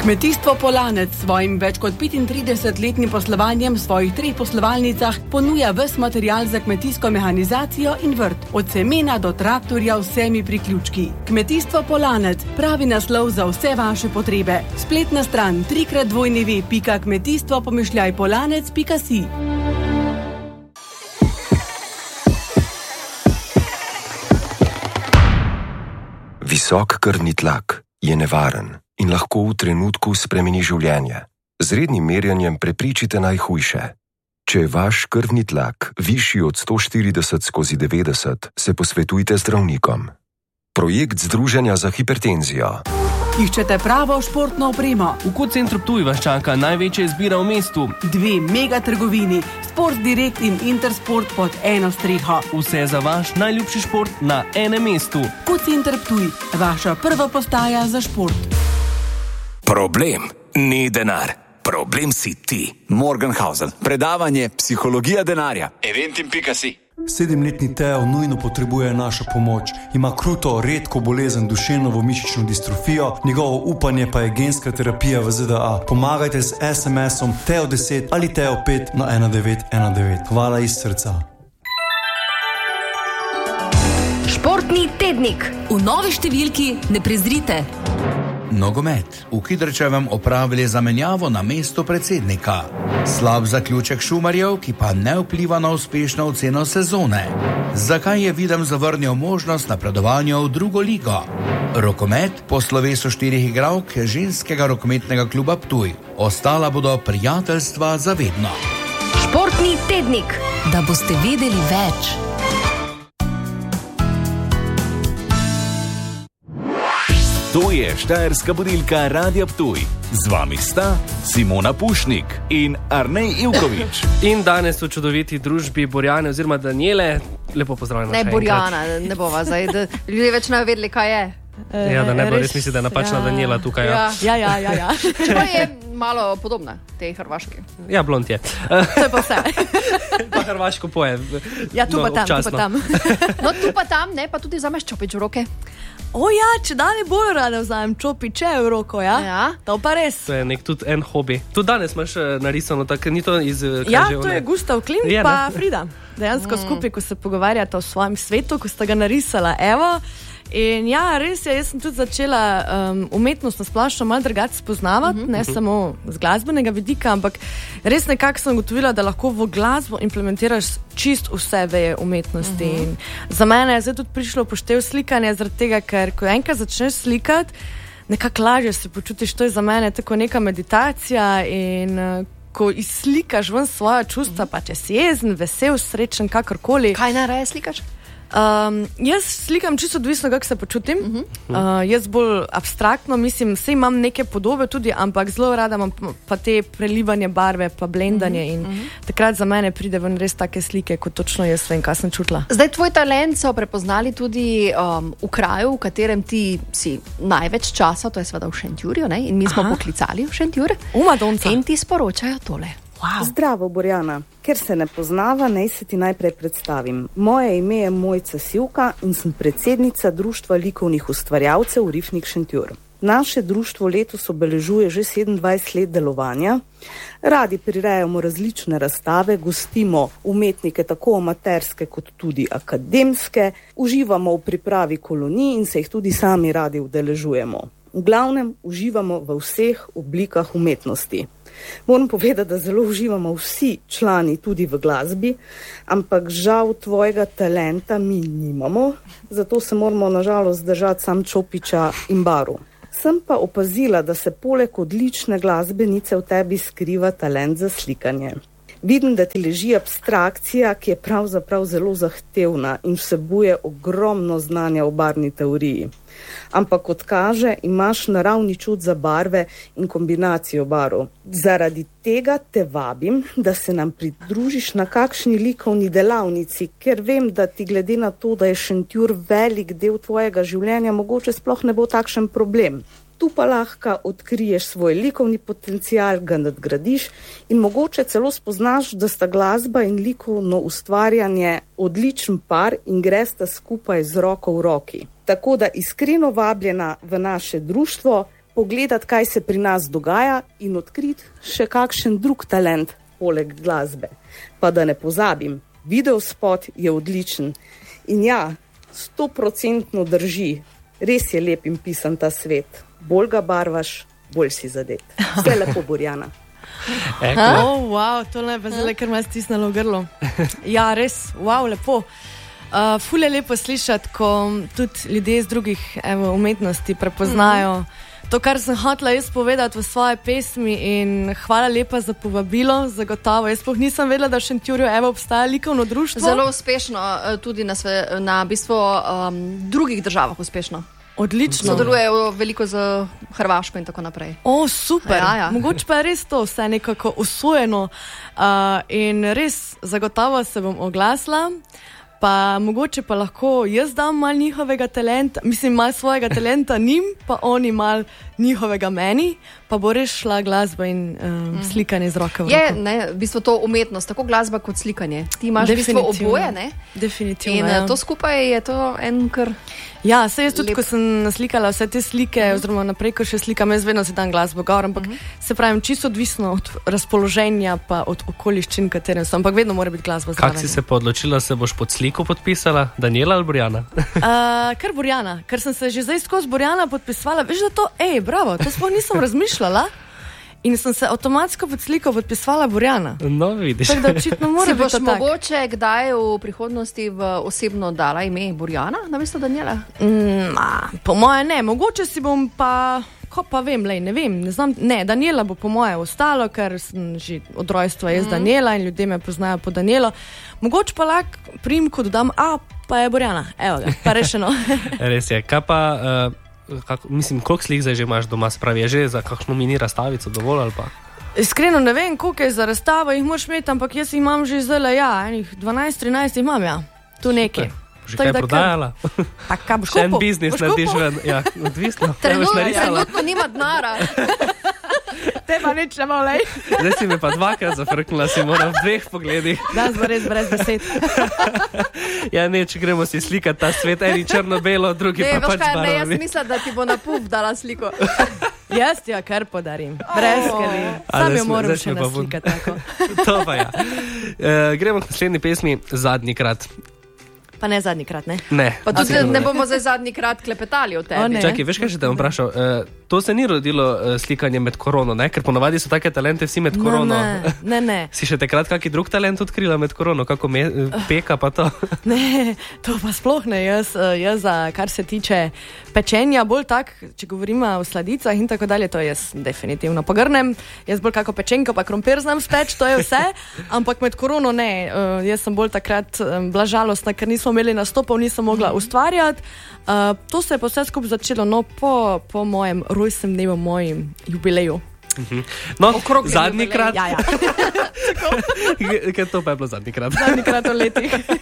Kmetijstvo Polanec s svojim več kot 35-letnim poslovanjem v svojih 3 poslovalnicah ponuja ves material za kmetijsko mehanizacijo in vrt, od semena do traktorja vsemi priključki. Kmetijstvo Polanec, pravi naslov za vse vaše potrebe. Spletna stran www.kmetijstvo-polanec.si. Visok krvni tlak je nevaren in lahko v trenutku spremeni življenje. Z rednim merjenjem preprečite najhujše. Če je vaš krvni tlak višji od 140/90, se posvetujte z zdravnikom. Projekt Združenja za hipertenzijo. Iščete pravo športno opremo? V Kocentru Ptuj vas čaka največja izbira v mestu. 2 megatrgovini, Sport Direkt in Intersport pod eno streho. Vse za vaš najljubši šport na enem mestu. Kocenter Ptuj, vaša prva postaja za šport. Problem ni denar. Problem si ti. Morgenhausen. Predavanje Psihologija denarja. Eventim.si. 7-letni Teo nujno potrebuje našo pomoč. Ima kruto, redko bolezen duševno mišično distrofijo, njegovo upanje pa je genska terapija v ZDA. Pomagajte z SMS-om Teo10 ali Teo5 na 1919. Hvala iz srca. Športni tednik. V novi številki ne prezrite. Nogomet. V Kidričevem opravili zamenjavo na mesto predsednika. Slab zaključek Šumarjev, ki pa ne vpliva na uspešno oceno sezone. Zakaj je Videm zavrnil možnost napredovanja v drugo ligo? Rokomet po slovesu 4 igralk ženskega rokometnega kluba Ptuj. Ostala bodo prijateljstva za vedno. Športni tednik. Da boste vedeli več. To je štajerska budilka Radia Ptuj. Z vami sta Simona Pušnik in Arnej Ivković. In danes v čudoviti družbi Borjane oziroma Daniele. Lepo pozdravljena. Ne, Borjana, ne bova zdaj, da ljudje več ne vedeli, kaj je. Ja, da ne bo res misli, da je napačna Daniela tukaj. Ja. Čeprav je malo podobna tej hrvaški. Ja, blond je. To je pa vse. Pa hrvaško poje. Ja, tu pa tam, občasno. tu pa tam. No, tu pa tam, ne, pa tudi zameš čopič v roke. O ja, če dani bolj rada vzamem čopiče v roko, ja? Ja. To pa res. To je tudi en hobi. Tudi danes imaš narisano, tako ni to iz... Ja, to je Gustav Klimt pa Frida. Dejansko skupaj, ko se pogovarjata o svojem svetu, ko sta ga narisala, evo. In ja, res je, jaz sem tudi začela umetnost na splošno malo drugače spoznavati, ne samo z glasbenega vidika, ampak res nekako sem ugotovila, da lahko v glasbo implementiraš čist vse veje umetnosti. In za mene je zdaj tudi prišlo poštev slikanje, zaradi tega, ker ko enkrat začneš slikati, nekako lažje se počutiš. To je za mene tako neka meditacija in ko izslikaš ven svoja čustva, pa če si jezen, vesel, srečen, kakorkoli. Kaj najraje slikaš? Jaz slikam čisto odvisno, kako se počutim. Jaz bolj abstraktno, mislim, vse imam neke podobe tudi, ampak zelo rada imam pa te prelivanje barve, pa blendanje in takrat za mene pride ven res take slike, kot točno jaz vem, kaj sem čutila. Zdaj, tvoj talent so prepoznali tudi v kraju, v katerem ti si največ časa, to je seveda v Šentjurju, ne? In mi smo poklicali v Šentjur. In ti sporočajo tole. Wow. Zdravo, Borjana. Ker se ne poznava, naj se ti najprej predstavim. Moje ime je Mojca Sivka in sem predsednica Društva likovnih ustvarjalcev Rifnik Šentjur. Naše društvo letos obeležuje že 27 let delovanja. Radi prirejamo različne razstave, gostimo umetnike tako amaterske kot tudi akademske, uživamo v pripravi kolonij in se jih tudi sami radi udeležujemo. V glavnem uživamo v vseh oblikah umetnosti. Moram povedati, da zelo uživamo vsi člani tudi v glasbi, ampak žal tvojega talenta mi nimamo, zato se moramo nažalost držati sam čopiča in baru. Sem pa opazila, da se poleg odlične glasbenice v tebi skriva talent za slikanje. Vidim, da ti leži abstrakcija, ki je pravzaprav zelo zahtevna in vsebuje ogromno znanja o barvni teoriji. Ampak kot kaže, imaš naravni čut za barve in kombinacijo barv. Zaradi tega te vabim, da se nam pridružiš na kakšni likovni delavnici, ker vem, da ti glede na to, da je Šentjur velik del tvojega življenja, mogoče sploh ne bo takšen problem. Tu pa lahko odkriješ svoj likovni potencial, ga nadgradiš in mogoče celo spoznaš, da sta glasba in likovno ustvarjanje odličen par in gresta skupaj z roko v roki. Tako da iskreno vabljena v naše društvo, pogledati, kaj se pri nas dogaja in odkriti še kakšen drug talent poleg glasbe. Pa da ne pozabim, videospot je odličen in ja, 100% drži, res je lep in pisan ta svet. Bolj ga barvaš, bolj si zadet. Vse lepo, Borjana. Wow, to je pa zelo, ker me je stisnilo v grlo. Ja, res, wow, lepo. Ful je lepo slišati, ko tudi ljudje iz drugih umetnosti prepoznajo to, kar sem hotela jaz povedati v svoje pesmi in hvala lepa za povabilo, zagotovo. Jaz sploh nisem vedela, da v Šentjurju obstaja likovno društvo. Zelo uspešno, tudi na bistvu drugih državah uspešno. Odlično. Sodelujejo veliko z Hrvaško in tako naprej. Super. Ja. Mogoče pa je res to vse nekako usvojeno in res zagotovo se bom oglasila. Pa mogoče pa lahko jaz dam malo njihovega talenta, mislim, malo svojega talenta njim, pa oni malo njihovega meni, pa bo res šla glasba in slikanje z roke v roko. Je, v bistvu to umetnost, tako glasba kot slikanje. Ti imaš v bistvu oboje, ne? Definitivno. In to skupaj je to en kar... Ja, se jaz tudi, ko sem naslikala vse te slike, oziroma naprej, ko še slikam, jaz vedno si dam glasbo gor, ampak se pravim, čisto odvisno od razpoloženja pa od okoliščin, katerem sem, ampak vedno mora biti glasba zraven. Kako si se pa odločila, se boš pod sliko podpisala? Daniela ali Borjana? Kar Borjana, ker sem se že zdaj skozi Borjana podpisovala, veš, da to, bravo, to sploh nisem razmišljala. In sem se avtomatsko pod sliko podpisovala Borjana. No, vidiš. Tako da očitno mora biti to tak. Si boš mogoče kdaj v prihodnosti osebno dala ime Borjana namesto Daniela? Po moje ne, mogoče si bom pa, ko pa vem, ne znam, ne, Daniela bo po moje ostalo, ker sem že od rojstva jaz Daniela in ljudje me poznajo po Danielo. Mogoče pa lahko primko dodam, pa je Borjana, evo ga, pa rešeno. Res je, kaj pa... mislim, koliko slik zdaj že imaš doma, spravi, je že za kakšno mini razstavico dovolj ali pa? Iskreno ne vem, koliko je za razstavo, jih moraš imeti, ampak jaz imam že zdaj, enih 12-13 imam, tu nekaj. Že kaj prodajala? Pa kaj boš kupil? Še en biznis narediš ven, ja, odvisno. Trenutno nima denara. Te pa nič ne volej. Zdaj si me pa dvakrat zafrknila, si moram v dveh pogledih. Danes bo res brez besed. Ja, če gremo si slikati ta svet, eni črno-belo, drugi pa pač barvni. Ne, jaz mislim, da ti bo na puf dala sliko. Jaz ti jo kar podarim. Brez skrbi. Sam jo moram še naslikati tako. To pa ja. Gremo k naslednji pesmi, Zadnji krat. Pa ne zadnji krat, ne? Ne. Pa tudi ne bomo zdaj zadnji krat klepetali o tebi. Čakaj, veš kaj še te bom vprašal? To se ni rodilo slikanje med korono, ne? Ker ponavadi so take talente vsi med korono. Ne. Si še takrat kakšen drug talent odkrila med korono? Kako peka pa to? Ne, to pa sploh ne. Jaz kar se tiče pečenja, bolj tak, če govorimo o sladicah in tako dalje, to jaz definitivno pogrnem. Jaz bolj kako pečenko pa krompir znam speč, to je vse. Ampak med korono ne. Jaz sem bolj takrat bila žalostna, ker nismo imeli nastopov, nisem mogla ustvarjati. To se je pa vse skupaj začelo po mojem rojstnem dnevu, mojem jubileju. No, zadnji krat. Ja. Ker to pa je bilo zadnji krat. Zadnji krat v letih.